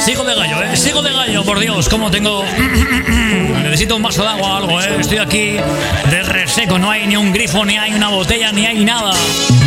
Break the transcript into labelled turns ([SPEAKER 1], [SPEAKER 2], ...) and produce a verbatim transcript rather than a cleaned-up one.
[SPEAKER 1] Sigo de gallo, ¿eh? Sigo de gallo, por Dios. ¿Cómo tengo...? Necesito un vaso de agua o algo, ¿eh? Estoy aquí de reseco. No hay ni un grifo, ni hay una botella, ni hay nada.